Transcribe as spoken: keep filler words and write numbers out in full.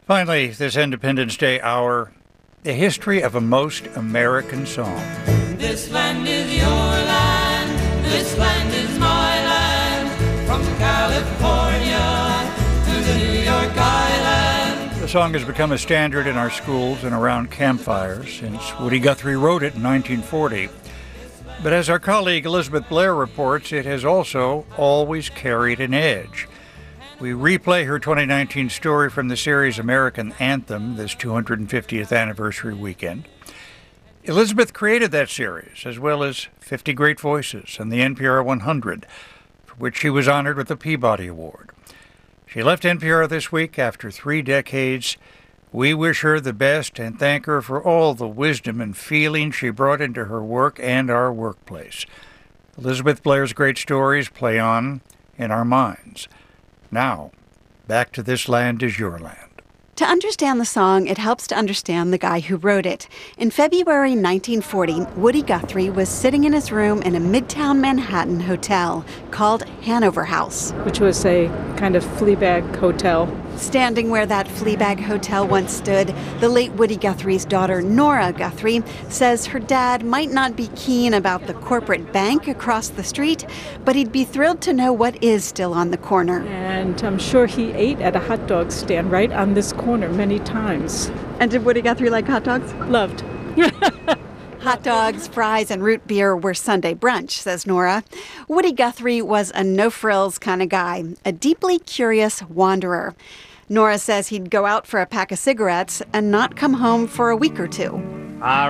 Finally, this Independence Day hour, the history of a most American song. This land is your land, this land is my land, from California to the New York Island. The song has become a standard in our schools and around campfires since Woody Guthrie wrote it in nineteen forty. But as our colleague Elizabeth Blair reports, it has also always carried an edge. We replay her twenty nineteen story from the series American Anthem this two hundred fiftieth anniversary weekend. Elizabeth created that series, as well as fifty Great Voices and the N P R one hundred, for which she was honored with the Peabody Award. She left N P R this week after three decades. We wish her the best and thank her for all the wisdom and feeling she brought into her work and our workplace. Elizabeth Blair's great stories play on in our minds. Now, back to This Land Is Your Land. To understand the song, it helps to understand the guy who wrote it. In February nineteen forty, Woody Guthrie was sitting in his room in a midtown Manhattan hotel called Hanover House, which was a kind of Fleabag hotel. Standing where that Fleabag hotel once stood, the late Woody Guthrie's daughter, Nora Guthrie, says her dad might not be keen about the corporate bank across the street, but he'd be thrilled to know what is still on the corner. And I'm sure he ate at a hot dog stand right on this corner many times. And did Woody Guthrie like hot dogs? Loved. Hot dogs, fries, and root beer were Sunday brunch, says Nora. Woody Guthrie was a no-frills kind of guy, a deeply curious wanderer. Nora says he'd go out for a pack of cigarettes and not come home for a week or two. All